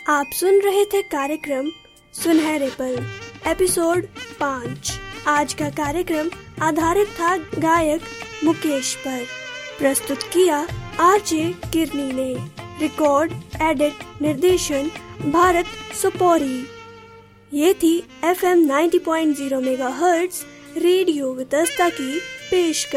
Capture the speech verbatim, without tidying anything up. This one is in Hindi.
आप सुन रहे थे कार्यक्रम सुनहरे पल एपिसोड पाँच। आज का कार्यक्रम आधारित था गायक मुकेश पर। प्रस्तुत किया आरजे किरनी ने। रिकॉर्ड एडिट निर्देशन भारत सुपोरी। ये थी F M ninety point zero megahertz radio Vitasta की पेशकश।